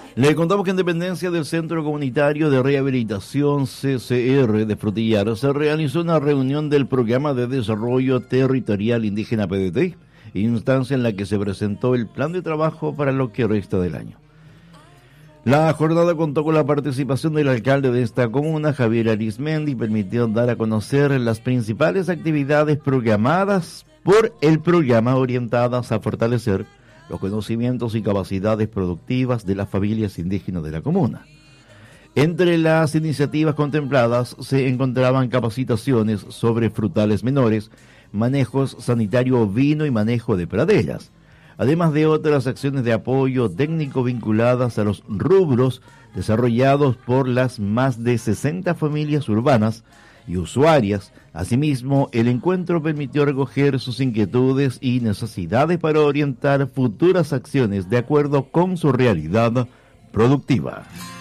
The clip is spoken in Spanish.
Le contamos que en dependencia del Centro Comunitario de Rehabilitación CCR de Frutillar se realizó una reunión del Programa de Desarrollo Territorial Indígena PDT, instancia en la que se presentó el plan de trabajo para lo que resta del año. La jornada contó con la participación del alcalde de esta comuna, Javier Arismendi, y permitió dar a conocer las principales actividades programadas por el programa orientadas a fortalecer los conocimientos y capacidades productivas de las familias indígenas de la comuna. Entre las iniciativas contempladas se encontraban capacitaciones sobre frutales menores, manejos sanitario ovino y manejo de praderas, además de otras acciones de apoyo técnico vinculadas a los rubros desarrollados por las más de 60 familias urbanas y usuarias. Asimismo, el encuentro permitió recoger sus inquietudes y necesidades para orientar futuras acciones de acuerdo con su realidad productiva.